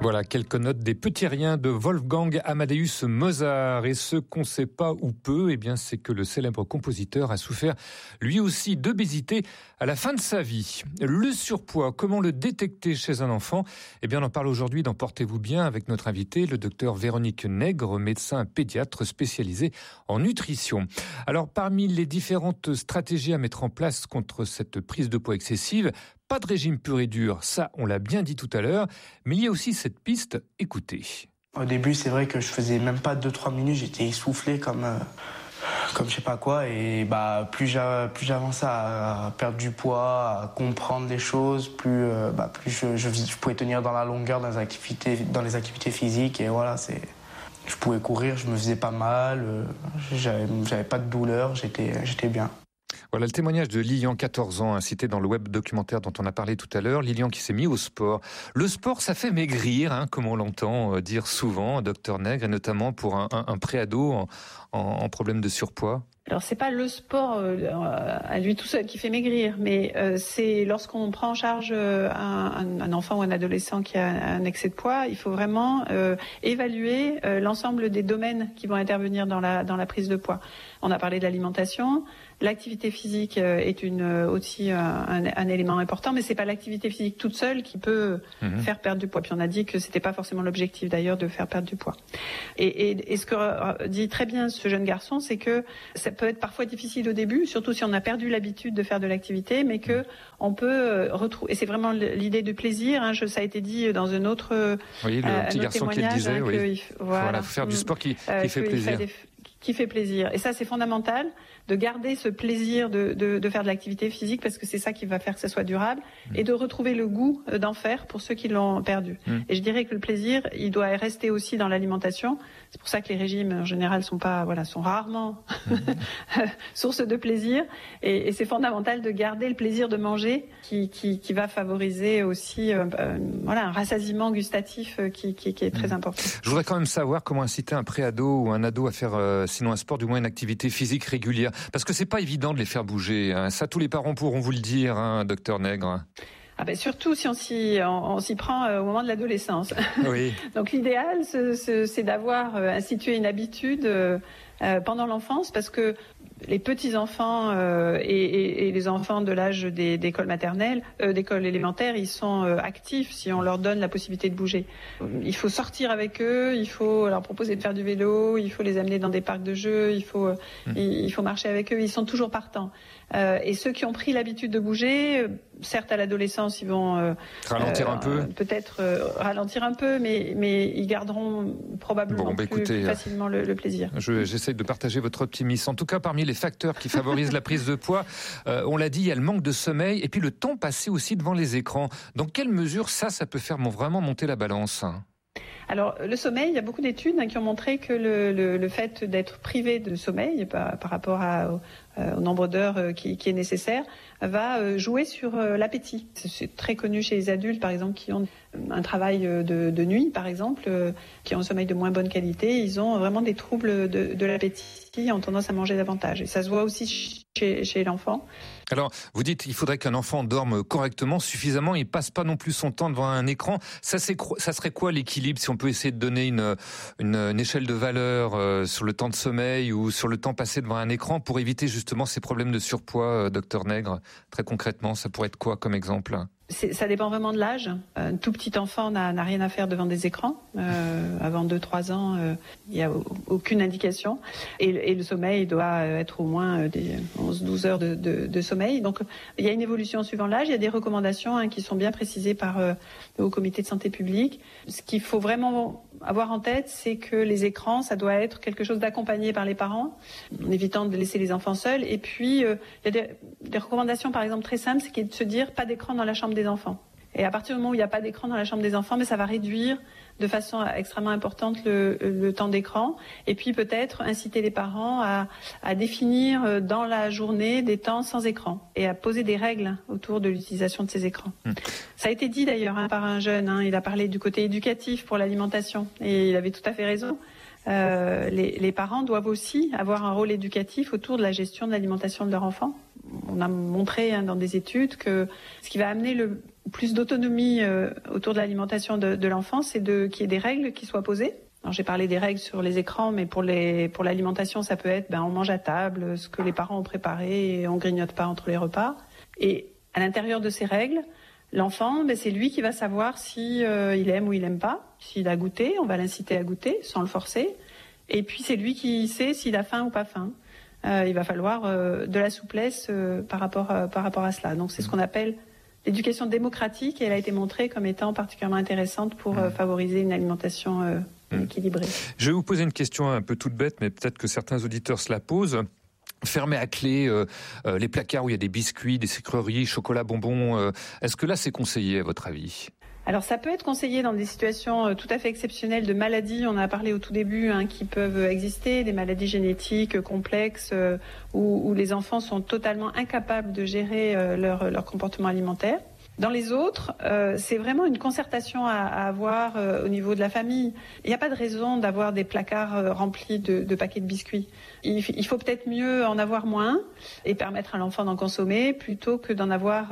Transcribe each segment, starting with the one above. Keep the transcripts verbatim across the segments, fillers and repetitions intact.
Voilà quelques notes des Petits Riens de Wolfgang Amadeus Mozart. Et ce qu'on ne sait pas ou peu, eh bien, c'est que le célèbre compositeur a souffert lui aussi d'obésité à la fin de sa vie. Le surpoids, comment le détecter chez un enfant? Eh bien, on en parle aujourd'hui dans Portez-vous bien avec notre invité, le docteur Véronique Nègre, médecin pédiatre spécialisé en nutrition. Alors, parmi les différentes stratégies à mettre en place contre cette prise de poids excessive, pas de régime pur et dur, ça on l'a bien dit tout à l'heure, mais il y a aussi cette piste, écoutez. Au début, c'est vrai que je faisais même pas deux trois minutes, j'étais essoufflé comme, euh, comme je sais pas quoi. Et bah, plus, j'a, plus j'avançais à, à perdre du poids, à comprendre les choses, plus, euh, bah, plus je, je, je pouvais tenir dans la longueur dans les activités, dans les activités physiques. Et voilà, c'est, je pouvais courir, je me faisais pas mal, euh, j'avais, j'avais pas de douleur, j'étais, j'étais bien. Voilà le témoignage de Lilian, quatorze ans, cité dans le web documentaire dont on a parlé tout à l'heure. Lilian qui s'est mis au sport. Le sport, ça fait maigrir, hein, comme on l'entend dire souvent, docteur Nègre, et notamment pour un, un, un préado en, en, en problème de surpoids. Alors c'est pas le sport euh, à lui tout seul qui fait maigrir, mais euh, c'est lorsqu'on prend en charge euh, un, un enfant ou un adolescent qui a un excès de poids, il faut vraiment euh, évaluer euh, l'ensemble des domaines qui vont intervenir dans la dans la prise de poids. On a parlé de l'alimentation, l'activité physique euh, est une aussi un, un, un élément important, mais c'est pas l'activité physique toute seule qui peut mmh. faire perdre du poids. Puis on a dit que c'était pas forcément l'objectif d'ailleurs de faire perdre du poids. Et, et, et ce que dit très bien ce jeune garçon, c'est que ça peut être parfois difficile au début, surtout si on a perdu l'habitude de faire de l'activité, mais que on peut retrouver. Et c'est vraiment l'idée du plaisir. Hein, je, ça a été dit dans un autre. Oui, le euh, petit garçon qui le disait. Hein, oui. il, voilà, voilà, faire du sport qui, qui euh, fait plaisir. Des, qui fait plaisir. Et ça, c'est fondamental de garder ce plaisir de, de, de faire de l'activité physique parce que c'est ça qui va faire que ça soit durable mmh. et de retrouver le goût d'en faire pour ceux qui l'ont perdu. Mmh. Et je dirais que le plaisir, il doit rester aussi dans l'alimentation. C'est pour ça que les régimes en général sont pas, voilà, sont rarement mmh. source de plaisir. Et, et c'est fondamental de garder le plaisir de manger qui, qui, qui va favoriser aussi, euh, euh, voilà, un rassasiement gustatif qui, qui, qui est très mmh. important. Je voudrais quand même savoir comment inciter un préado ou un ado à faire, euh, sinon un sport, du moins une activité physique régulière. Parce que c'est pas évident de les faire bouger. Hein. Ça, tous les parents pourront vous le dire, hein, docteur Nègre. Ah ben surtout si on s'y, on, on s'y prend euh, au moment de l'adolescence. Oui. Donc l'idéal, c'est, c'est d'avoir euh, institué une habitude euh, euh, pendant l'enfance, parce que les petits enfants euh, et, et, et les enfants de l'âge des, d'école maternelle, euh, d'école élémentaire, ils sont euh, actifs si on leur donne la possibilité de bouger. Il faut sortir avec eux, il faut leur proposer de faire du vélo, il faut les amener dans des parcs de jeux, il faut, mmh. il, il faut marcher avec eux. Ils sont toujours partants. Euh, et ceux qui ont pris l'habitude de bouger, certes à l'adolescence, ils vont euh, ralentir euh, un peu, peut-être euh, ralentir un peu, mais mais ils garderont probablement bon, bah, plus, écoutez, plus facilement le, le plaisir. Je, j'essaie de partager votre optimisme. En tout cas, parmi les facteurs qui favorisent la prise de poids, euh, on l'a dit, il y a le manque de sommeil et puis le temps passé aussi devant les écrans. Dans quelle mesure ça, ça peut faire vraiment monter la balance ? Alors, le sommeil, il y a beaucoup d'études hein, qui ont montré que le, le, le fait d'être privé de sommeil par, par rapport à, au, euh, au nombre d'heures euh, qui, qui est nécessaire va euh, jouer sur euh, l'appétit. C'est, c'est très connu chez les adultes, par exemple, qui ont un travail de, de nuit, par exemple, euh, qui ont un sommeil de moins bonne qualité. Ils ont vraiment des troubles de, de l'appétit, ont tendance à manger davantage. Et ça se voit aussi chez, chez l'enfant. Alors, vous dites qu'il faudrait qu'un enfant dorme correctement, suffisamment, il passe pas non plus son temps devant un écran. Ça, c'est, ça serait quoi l'équilibre, si on peut essayer de donner une, une, une échelle de valeur euh, sur le temps de sommeil ou sur le temps passé devant un écran pour éviter justement ces problèmes de surpoids, euh, docteur Nègre? Très concrètement, ça pourrait être quoi comme exemple? C'est, ça dépend vraiment de l'âge. Un tout petit enfant n'a, n'a rien à faire devant des écrans. Euh, avant deux trois ans, il euh, n'y a aucune indication. Et, et le sommeil doit être au moins des onze douze heures de, de, de sommeil. Donc, il y a une évolution suivant l'âge. Il y a des recommandations hein, qui sont bien précisées par euh, le Haut Comité de santé publique. Ce qu'il faut vraiment avoir en tête, c'est que les écrans, ça doit être quelque chose d'accompagné par les parents, en évitant de laisser les enfants seuls. Et puis, euh, il y a des, des recommandations, par exemple, très simples, c'est de se dire pas d'écran dans la chambre des enfants. Et à partir du moment où il n'y a pas d'écran dans la chambre des enfants, mais ça va réduire de façon extrêmement importante le, le temps d'écran. Et puis peut-être inciter les parents à, à définir dans la journée des temps sans écran et à poser des règles autour de l'utilisation de ces écrans. Mmh. Ça a été dit d'ailleurs hein, par un jeune, hein, il a parlé du côté éducatif pour l'alimentation et il avait tout à fait raison. Euh, les, les parents doivent aussi avoir un rôle éducatif autour de la gestion de l'alimentation de leur enfant. On a montré hein, dans des études que ce qui va amener le plus d'autonomie euh, autour de l'alimentation de, de l'enfant, c'est de, qu'il y ait des règles qui soient posées. Alors, j'ai parlé des règles sur les écrans, mais pour, les, pour l'alimentation, ça peut être ben, on mange à table, ce que les parents ont préparé et on grignote pas entre les repas. Et à l'intérieur de ces règles, l'enfant, ben, c'est lui qui va savoir si euh, il aime ou il aime pas. S'il a goûté, on va l'inciter à goûter sans le forcer. Et puis c'est lui qui sait s'il a faim ou pas faim. Euh, il va falloir euh, de la souplesse euh, par rapport euh, par rapport à cela. Donc c'est ce qu'on appelle l'éducation démocratique et elle a été montrée comme étant particulièrement intéressante pour euh, favoriser une alimentation euh, mmh. équilibrée. Je vais vous poser une question un peu toute bête, mais peut-être que certains auditeurs se la posent. Fermer à clé euh, euh, les placards où il y a des biscuits, des sucreries, chocolat, bonbons, euh, est-ce que là c'est conseillé à votre avis ? Alors ça peut être conseillé dans des situations tout à fait exceptionnelles de maladies, on en a parlé au tout début, hein, qui peuvent exister, des maladies génétiques complexes euh, où, où les enfants sont totalement incapables de gérer euh, leur, leur comportement alimentaire. Dans les autres, euh, c'est vraiment une concertation à, à avoir euh, au niveau de la famille. Il n'y a pas de raison d'avoir des placards euh, remplis de, de paquets de biscuits. Il, il faut peut-être mieux en avoir moins et permettre à l'enfant d'en consommer plutôt que d'en avoir,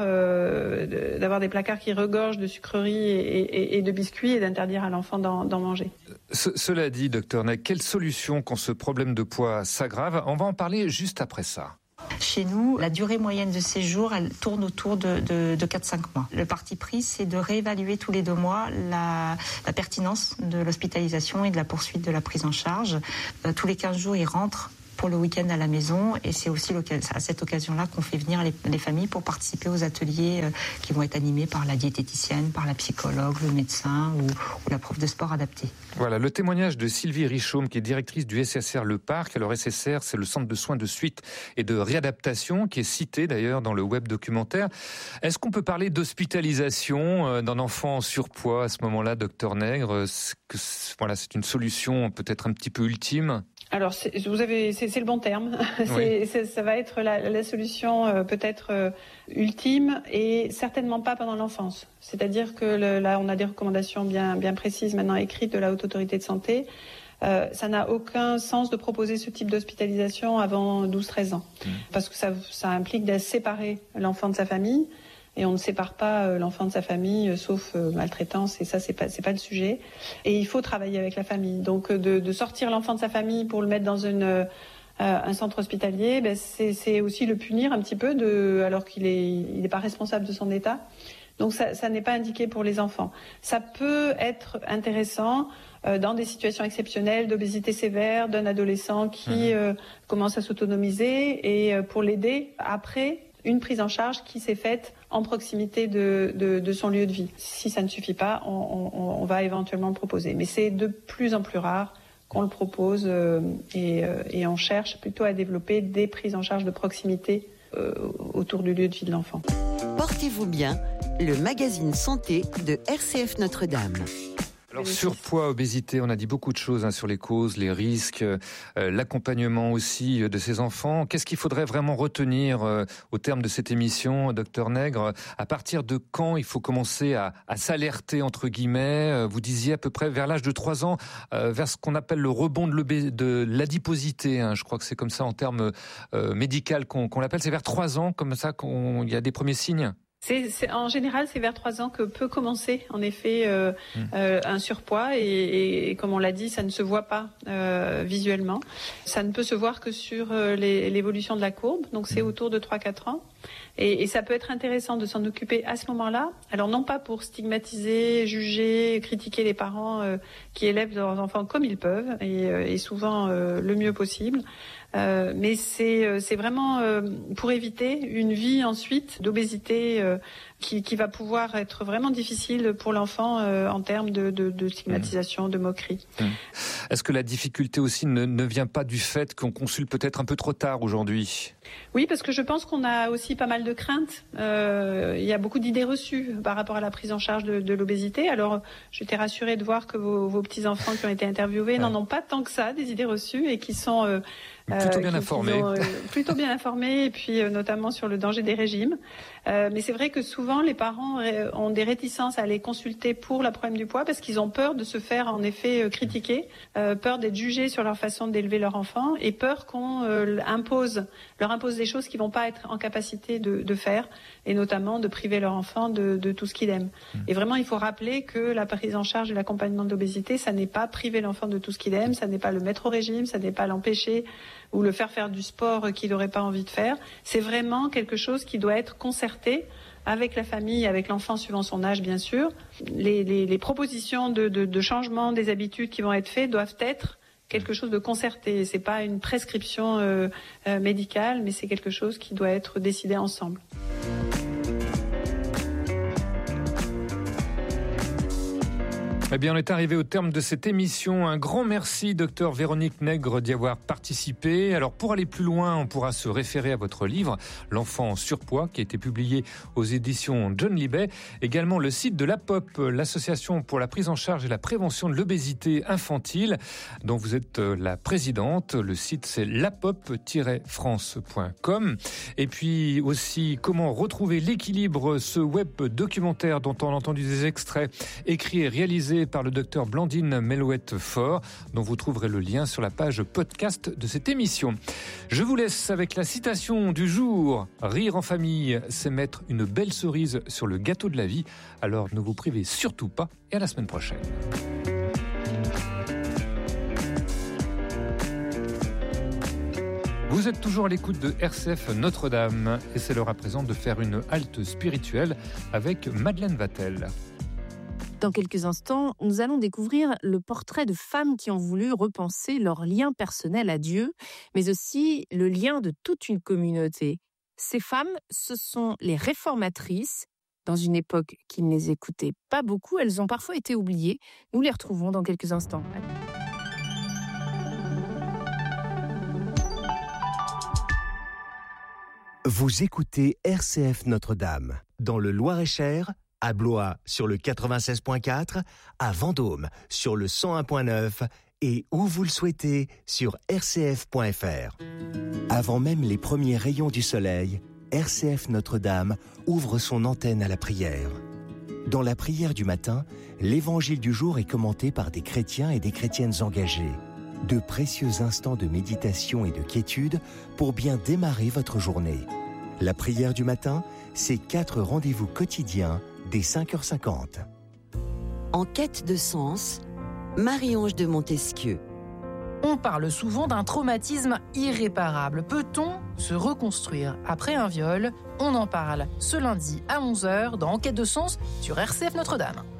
euh, d'avoir des placards qui regorgent de sucreries et, et, et de biscuits et d'interdire à l'enfant d'en, d'en manger. Ce, cela dit, docteur Neg, quelle solution quand ce problème de poids s'aggrave ? On va en parler juste après ça. Chez nous, la durée moyenne de séjour, elle tourne autour de, de, de quatre à cinq mois. Le parti pris, c'est de réévaluer tous les deux mois la, la pertinence de l'hospitalisation et de la poursuite de la prise en charge. Euh, tous les quinze jours, ils rentrent pour le week-end à la maison et c'est aussi à cette occasion-là qu'on fait venir les, les familles pour participer aux ateliers euh, qui vont être animés par la diététicienne, par la psychologue, le médecin ou, ou la prof de sport adaptée. Voilà, le témoignage de Sylvie Richaume, qui est directrice du S S R Le Parc. Alors S S R, c'est le centre de soins de suite et de réadaptation qui est cité d'ailleurs dans le web documentaire. Est-ce qu'on peut parler d'hospitalisation d'un enfant en surpoids à ce moment-là, docteur Nègre ? Que, voilà, c'est une solution peut-être un petit peu ultime ? Alors, c'est, vous avez, c'est, c'est le bon terme. C'est, oui. c'est, ça va être la, la solution euh, peut-être euh, ultime et certainement pas pendant l'enfance. C'est-à-dire que le, là, on a des recommandations bien, bien précises maintenant écrites de la Haute Autorité de Santé. Euh, ça n'a aucun sens de proposer ce type d'hospitalisation avant douze treize ans. Mmh. Parce que ça, ça implique de séparer l'enfant de sa famille. Et on ne sépare pas l'enfant de sa famille, sauf maltraitance, et ça, c'est pas, c'est pas le sujet. Et il faut travailler avec la famille. Donc, de, de sortir l'enfant de sa famille pour le mettre dans une, euh, un centre hospitalier, ben, c'est, c'est aussi le punir un petit peu, de, alors qu'il est, il n'est pas responsable de son état. Donc, ça, ça n'est pas indiqué pour les enfants. Ça peut être intéressant euh, dans des situations exceptionnelles d'obésité sévère d'un adolescent qui mmh. euh, commence à s'autonomiser et euh, pour l'aider après une prise en charge qui s'est faite en proximité de, de, de son lieu de vie. Si ça ne suffit pas, on, on, on va éventuellement le proposer. Mais c'est de plus en plus rare qu'on le propose euh, et, euh, et on cherche plutôt à développer des prises en charge de proximité euh, autour du lieu de vie de l'enfant. Portez-vous bien, le magazine santé de R C F Notre-Dame. Alors surpoids, obésité, on a dit beaucoup de choses hein, sur les causes, les risques, euh, l'accompagnement aussi euh, de ces enfants. Qu'est-ce qu'il faudrait vraiment retenir euh, au terme de cette émission, docteur Nègre ? À partir de quand il faut commencer à, à s'alerter, entre guillemets ? Vous disiez à peu près vers l'âge de trois ans, euh, vers ce qu'on appelle le rebond de, l'obé- de l'adiposité. Hein, je crois que c'est comme ça en termes euh, médicaux qu'on, qu'on l'appelle. C'est vers trois ans, comme ça, qu'il y a des premiers signes ? C'est, c'est, en général, c'est vers trois ans que peut commencer, en effet, euh, mmh. euh, un surpoids. Et, et, et comme on l'a dit, ça ne se voit pas euh, visuellement. Ça ne peut se voir que sur euh, les, l'évolution de la courbe. Donc, c'est mmh. autour de trois à quatre ans. Et, et ça peut être intéressant de s'en occuper à ce moment-là. Alors, non pas pour stigmatiser, juger, critiquer les parents euh, qui élèvent leurs enfants comme ils peuvent, et, euh, et souvent euh, le mieux possible. Euh, mais c'est, c'est vraiment euh, pour éviter une vie ensuite d'obésité euh, qui, qui va pouvoir être vraiment difficile pour l'enfant euh, en termes de, de, de stigmatisation, mmh. de moquerie. Mmh. Est-ce que la difficulté aussi ne, ne vient pas du fait qu'on consulte peut-être un peu trop tard aujourd'hui ? Oui, parce que je pense qu'on a aussi pas mal de craintes. Euh, il y a beaucoup d'idées reçues par rapport à la prise en charge de, de l'obésité. Alors, j'étais rassurée de voir que vos, vos petits-enfants qui ont été interviewés ouais. n'en ont pas tant que ça, des idées reçues, et qui sont... Euh, Plutôt bien qui, informés. Qui ont, euh, plutôt bien informés, et puis euh, notamment sur le danger des régimes. Euh, mais c'est vrai que souvent, les parents euh, ont des réticences à aller consulter pour le problème du poids parce qu'ils ont peur de se faire, en effet, euh, critiquer, euh, peur d'être jugés sur leur façon d'élever leur enfant et peur qu'on euh, impose, leur impose des choses qu'ils vont pas être en capacité de, de faire, et notamment de priver leur enfant de, de tout ce qu'il aime. Mmh. Et vraiment, il faut rappeler que la prise en charge et l'accompagnement de l'obésité, ça n'est pas priver l'enfant de tout ce qu'il aime, ça n'est pas le mettre au régime, ça n'est pas l'empêcher ou le faire faire du sport qu'il n'aurait pas envie de faire. C'est vraiment quelque chose qui doit être concerté avec la famille, avec l'enfant suivant son âge, bien sûr. Les, les, les propositions de, de, de changement des habitudes qui vont être faites doivent être quelque chose de concerté. C'est pas une prescription euh, euh, médicale, mais c'est quelque chose qui doit être décidé ensemble. Eh bien, on est arrivé au terme de cette émission. Un grand merci, docteur Véronique Nègre, d'y avoir participé. Alors, pour aller plus loin, on pourra se référer à votre livre, L'enfant en surpoids, qui a été publié aux éditions John Libet. Également, le site de l'A P O P, l'Association pour la prise en charge et la prévention de l'obésité infantile, dont vous êtes la présidente. Le site, c'est lapop tiret france point com. Et puis aussi, comment retrouver l'équilibre, ce web documentaire dont on a entendu des extraits, écrit et réalisé par le docteur Blandine Melouette-Fort, dont vous trouverez le lien sur la page podcast de cette émission. Je vous laisse avec la citation du jour. Rire en famille, c'est mettre une belle cerise sur le gâteau de la vie. Alors ne vous privez surtout pas, et à la semaine prochaine. Vous êtes toujours à l'écoute de R C F Notre-Dame, et c'est l'heure à présent de faire une halte spirituelle avec Madeleine Vatel. Dans quelques instants, nous allons découvrir le portrait de femmes qui ont voulu repenser leur lien personnel à Dieu, mais aussi le lien de toute une communauté. Ces femmes, ce sont les réformatrices. Dans une époque qui ne les écoutait pas beaucoup, elles ont parfois été oubliées. Nous les retrouvons dans quelques instants. Vous écoutez R C F Notre-Dame, dans le Loir-et-Cher, à Blois sur le quatre-vingt-seize point quatre, à Vendôme sur le cent un point neuf et où vous le souhaitez sur r c f point f r. Avant même les premiers rayons du soleil, R C F Notre-Dame ouvre son antenne à la prière. Dans la prière du matin, l'évangile du jour est commenté par des chrétiens et des chrétiennes engagés. De précieux instants de méditation et de quiétude pour bien démarrer votre journée. La prière du matin, c'est quatre rendez-vous quotidiens dès cinq heures cinquante. En quête de sens, Marie-Ange de Montesquieu. On parle souvent d'un traumatisme irréparable. Peut-on se reconstruire après un viol ? On en parle ce lundi à onze heures dans En quête de sens sur R C F Notre-Dame.